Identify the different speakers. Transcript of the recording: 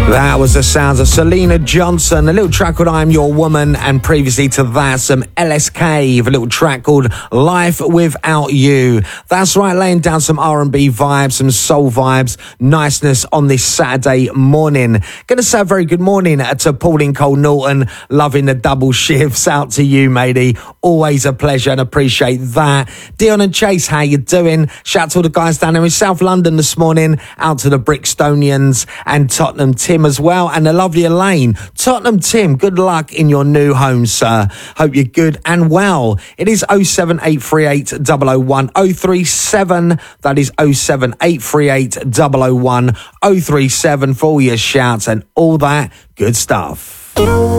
Speaker 1: That was the sounds of Selena Johnson, a little track called I'm Your Woman, and previously to that, some LSK with a little track called Life Without You. That's right, laying down some R&B vibes, some soul vibes, niceness on this Saturday morning. Going to say a very good morning to Pauline Cole-Norton, loving the double shifts. Out to you, matey. Always a pleasure and appreciate that. Dion and Chase, how you doing? Shout out to all the guys down there in South London this morning, out to the Brixtonians and Tottenham Tim as well, and the lovely Elaine. Tottenham Tim, good luck in your new home, sir. Hope you're good and well. It is 07838 001 037. That is 07838 001 037 for all your shouts and all that good stuff.